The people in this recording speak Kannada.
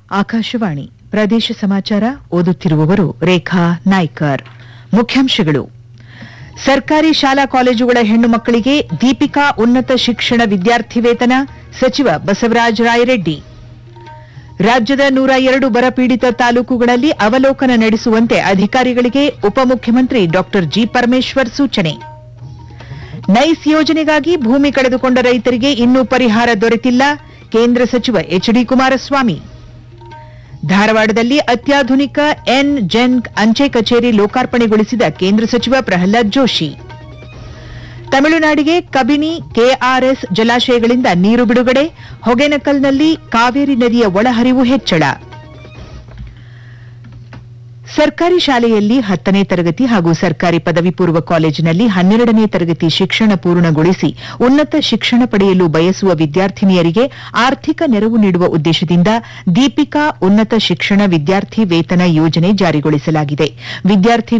ಆಕಾಶವಾಣಿ ಪ್ರದೇಶ ಸಮಾಚಾರ ಓದುತ್ತಿರುವವರು ರೇಖಾ ನಾಯ್ಕರ್. ಮುಖ್ಯಾಂಶಗಳು: ಸರ್ಕಾರಿ ಶಾಲಾ ಕಾಲೇಜುಗಳ ಹೆಣ್ಣು ಮಕ್ಕಳಿಗೆ ದೀಪಿಕಾ ಉನ್ನತ ಶಿಕ್ಷಣ ವಿದ್ಯಾರ್ಥಿ ವೇತನ, ಸಚಿವ ಬಸವರಾಜ ರಾಯರೆಡ್ಡಿ. ರಾಜ್ಯದ 102 ಬರಪೀಡಿತ ತಾಲೂಕುಗಳಲ್ಲಿ ಅವಲೋಕನ ನಡೆಸುವಂತೆ ಅಧಿಕಾರಿಗಳಿಗೆ ಉಪಮುಖ್ಯಮಂತ್ರಿ ಡಾ ಜಿ. ಪರಮೇಶ್ವರ್ ಸೂಚನೆ. ನೈಸ್ ಯೋಜನೆಗಾಗಿ ಭೂಮಿ ಕಳೆದುಕೊಂಡ ರೈತರಿಗೆ ಇನ್ನೂ ಪರಿಹಾರ ದೊರೆತಿಲ್ಲ, ಕೇಂದ್ರ ಸಚಿವ ಎಚ್ ಡಿ ಕುಮಾರಸ್ವಾಮಿ. ಧಾರವಾಡದಲ್ಲಿ ಅತ್ಯಾಧುನಿಕ ಎನ್-ಜೆನ್ ಅಂಚೆ ಕಚೇರಿ ಲೋಕಾರ್ಪಣೆಗೊಳಿಸಿದ ಕೇಂದ್ರ ಸಚಿವ ಪ್ರಹ್ಲಾದ್ ಜೋಶಿ. ತಮಿಳುನಾಡಿಗೆ ಕಬಿನಿ, ಕೆಆರ್ಎಸ್ ಜಲಾಶಯಗಳಿಂದ ನೀರು ಬಿಡುಗಡೆ, ಹೊಗೆನಕಲ್ನಲ್ಲಿ ಕಾವೇರಿ ನದಿಯ ಒಳಹರಿವು ಹೆಚ್ಚಳ. ಸರ್ಕಾರಿ ಶಾಲೆಯಲ್ಲಿ 10ನೇ ತರಗತಿ ಹಾಗೂ ಸರ್ಕಾರಿ ಪದವಿ ಪೂರ್ವ ಕಾಲೇಜಿನಲ್ಲಿ 12ನೇ ತರಗತಿ ಶಿಕ್ಷಣ ಪೂರ್ಣಗೊಳಿಸಿ ಉನ್ನತ ಶಿಕ್ಷಣ ಪಡೆಯಲು ಬಯಸುವ ವಿದ್ಯಾರ್ಥಿನಿಯರಿಗೆ ಆರ್ಥಿಕ ನೆರವು ನೀಡುವ ಉದ್ದೇಶದಿಂದ ದೀಪಿಕಾ ಉನ್ನತ ಶಿಕ್ಷಣ ವಿದ್ಯಾರ್ಥಿ ವೇತನ ಯೋಜನೆ ಜಾರಿಗೊಳಿಸಲಾಗಿದೆ. ವಿದ್ಯಾರ್ಥಿ